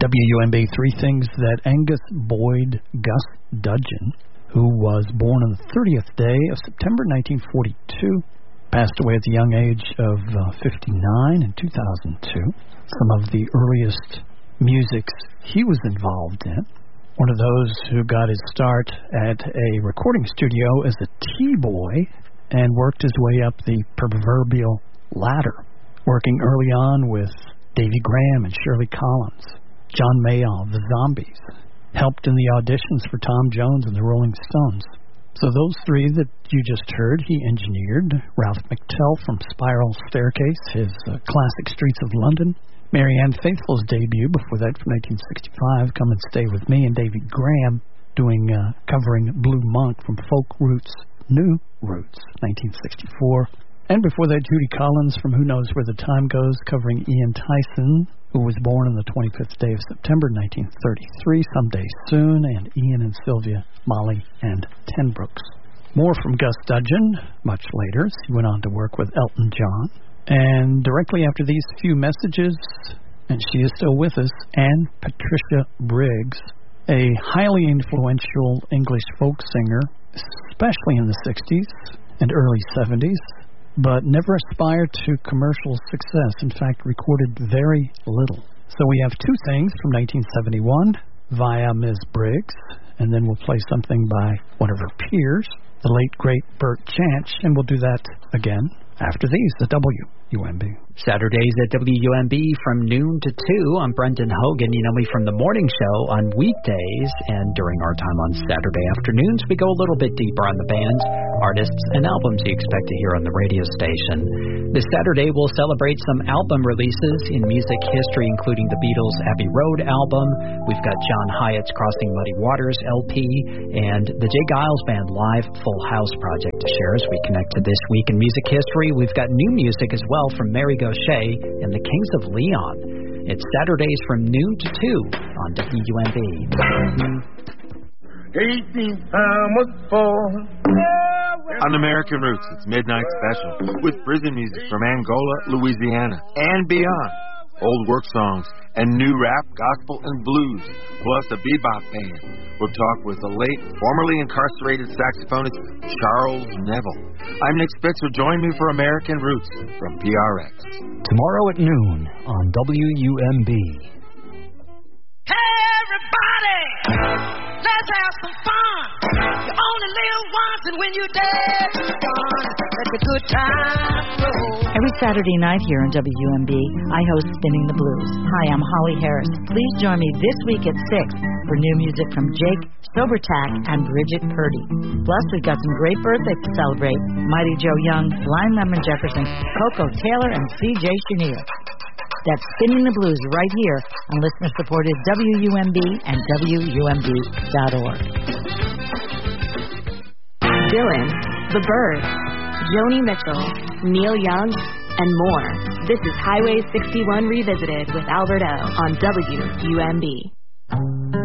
WUMB, three things that Angus Boyd Gus Dudgeon, who was born on the 30th day of September 1942, passed away at the young age of 59 in 2002. Some of the earliest musics he was involved in. One of those who got his start at a recording studio as a T-boy and worked his way up the proverbial ladder, working early on with Davy Graham and Shirley Collins, John Mayall, the Zombies, helped in the auditions for Tom Jones and the Rolling Stones. So those three that you just heard, he engineered. Ralph McTell from Spiral Staircase, his classic Streets of London. Marianne Faithfull's debut before that from 1965, Come and Stay With Me, and Davy Graham covering Blue Monk from Folk Roots, New Roots, 1964. And before that, Judy Collins from Who Knows Where the Time Goes, covering Ian Tyson, who was born on the 25th day of September 1933, Someday Soon, and Ian and Sylvia, Molly, and Ten Brooks. More from Gus Dudgeon much later. He went on to work with Elton John. And directly after these few messages, and she is still with us, Anne Patricia Briggs, a highly influential English folk singer, especially in the 60s and early 70s, but never aspired to commercial success. In fact, recorded very little. So we have two things from 1971 via Ms. Briggs, and then we'll play something by one of her peers, the late, great Bert Jansch, and we'll do that again after these, the WUMB. Saturdays at WUMB from noon to 2. I'm Brendan Hogan. You know me from the morning show on weekdays, and during our time on Saturday afternoons, we go a little bit deeper on the bands, artists, and albums you expect to hear on the radio station. This Saturday, we'll celebrate some album releases in music history, including the Beatles' Abbey Road album. We've got John Hyatt's Crossing Muddy Waters LP, and the J. Giles Band live Full House project to share as we connect to this week in music history. We've got new music as well from Mary Gauthier and the Kings of Leon. It's Saturdays from noon to 2 on WUMB. 18 time was born. On American Roots, it's Midnight Special with prison music from Angola, Louisiana, and beyond. Old work songs and new rap, gospel, and blues, plus a bebop band. We'll talk with the late, formerly incarcerated saxophonist Charles Neville. I'm Nick Spitzer. Join me for American Roots from PRX. Tomorrow at noon on WUMB. Hey, everybody! Let's have some fun. You only live once, and when you're dead, you're gone. Let the good times roll. Every Saturday night here on WUMB, I host Spinning the Blues. Hi, I'm Holly Harris. Please join me this week at 6 for new music from Jake Sobertack and Bridget Purdy. Plus, we've got some great birthdays to celebrate. Mighty Joe Young, Blind Lemon Jefferson, Coco Taylor, and C.J. Chenier. That's Spinning the Blues right here on listener-supported WUMB and WUMB.org. Dylan, The Byrds, Joni Mitchell, Neil Young, and more. This is Highway 61 Revisited with Albert O on WUMB.